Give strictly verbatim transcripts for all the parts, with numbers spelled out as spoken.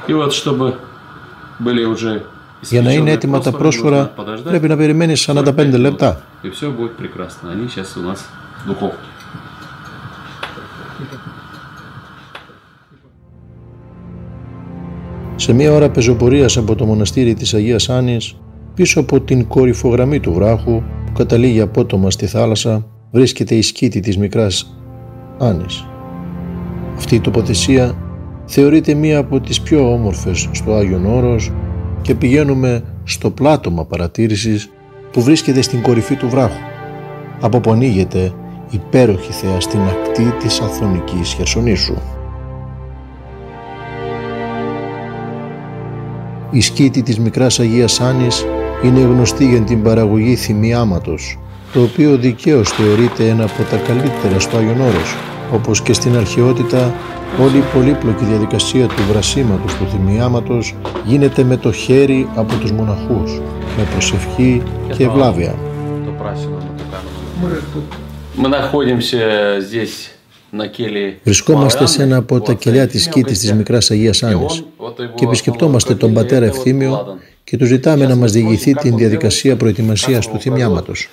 И вот, чтобы были уже Για να είναι έτοιμα τα πρόσφορα πρέπει να περιμένεις σαράντα πέντε λεπτά. И все будет прекрасно. Они сейчас у нас в духовке. Σε μία ώρα πεζοπορίας από το μοναστήρι της Αγίας Άννης, πίσω από την κορυφογραμμή του βράχου που καταλήγει απότομα στη θάλασσα, βρίσκεται η σκήτη της Μικράς Άννης. Αυτή η τοποθεσία θεωρείται μία από τις πιο όμορφες στο Άγιον Όρος και πηγαίνουμε στο πλάτωμα παρατήρησης που βρίσκεται στην κορυφή του βράχου, από που ανοίγεται υπέροχη θέα στην ακτή της Αθωνικής Χερσονήσου. Η σκήτη της Μικράς Αγίας Άννης είναι γνωστή για την παραγωγή θυμιάματος, το οποίο δικαίως θεωρείται ένα από τα καλύτερα στο Άγιον Όρος. Όπως και στην αρχαιότητα, όλη η πολύπλοκη διαδικασία του βρασίματος του θυμιάματος γίνεται με το χέρι από τους μοναχούς, με προσευχή και ευλάβεια. Βρισκόμαστε σε ένα από τα κελιά της σκήτης της Μικράς Αγίας Άννης και επισκεπτόμαστε τον πατέρα Ευθύμιο και του ζητάμε να μας διηγηθεί την διαδικασία προετοιμασίας του θυμιάματος.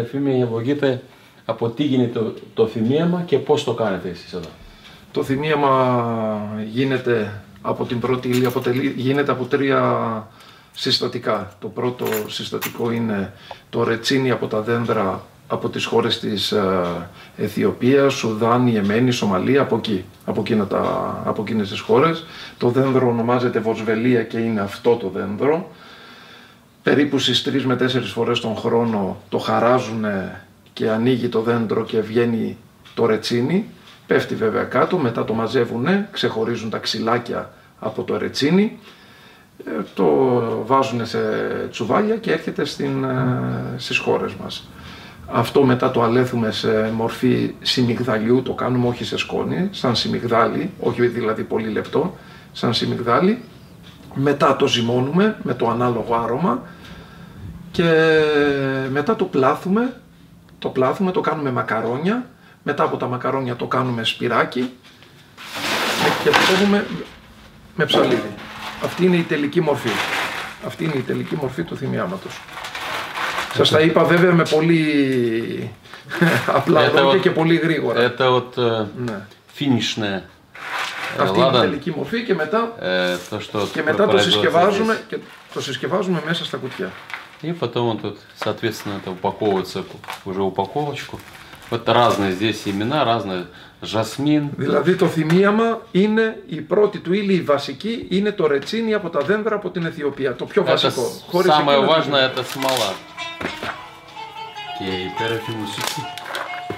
Από τι γίνεται το, το θυμίαμα και πώς το κάνετε εσείς εδώ? Το θυμίαμα γίνεται από την πρώτη ύλη, αποτελεί, γίνεται από τρία συστατικά. Το πρώτο συστατικό είναι το ρετσίνι από τα δέντρα από τις χώρες της ε, Αιθιοπίας, Σουδάν, Ιεμένη, Σομαλία, από εκεί, από, εκείνα τα, από εκείνες τις χώρες. Το δέντρο ονομάζεται βοσβελία και είναι αυτό το δέντρο. Περίπου στις τρεις με τέσσερις φορές τον χρόνο το χαράζουν και ανοίγει το δέντρο και βγαίνει το ρετσίνι, πέφτει βέβαια κάτω, μετά το μαζεύουνε, ξεχωρίζουν τα ξυλάκια από το ρετσίνι, το βάζουν σε τσουβάλια και έρχεται στην, στις χώρες μας. Αυτό μετά το αλέθουμε σε μορφή σιμιγδαλιού, το κάνουμε όχι σε σκόνη, σαν σιμιγδάλι, όχι δηλαδή πολύ λεπτό, σαν σιμιγδάλι. Μετά το ζυμώνουμε με το ανάλογο άρωμα και μετά το πλάθουμε. Το πλάθουμε, το κάνουμε μακαρόνια, μετά από τα μακαρόνια το κάνουμε σπυράκι και ψεύουμε με ψαλίδι. Αυτή είναι η τελική μορφή. Αυτή είναι η τελική μορφή του θυμιάματος. Σας τα είπα βέβαια με πολύ απλά λόγια και πολύ γρήγορα. Это вот ναι. Финишная. Αυτή είναι η τελική μορφή και μετά, ε, το, στο, και μετά το, συσκευάζουμε, και το συσκευάζουμε μέσα στα κουτιά. И потом он тут, соответственно, это упаковывается уже упаковочку. Вот разные здесь имена, разные. Жасмин. Δηλαδή το θυμίαμα είναι η πρώτη του ύλη, η βασική είναι το ρετσίνι από τα δέντρα από την Αιθιοπία. Το πιο βασικό. Самое важное это смола. Και υπέροχη μουσική.